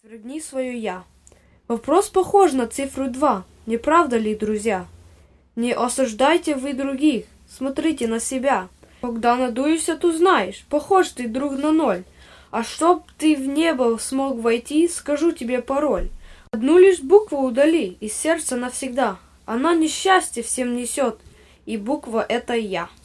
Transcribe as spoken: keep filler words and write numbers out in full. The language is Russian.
Срыгни свое «я». Вопрос похож на цифру два, не правда ли, друзья? Не осуждайте вы других, смотрите на себя. Когда надуешься, то знаешь, похож ты друг на ноль. А чтоб ты в небо смог войти, скажу тебе пароль. Одну лишь букву удали из сердца навсегда. Она несчастье всем несет, и буква — это я.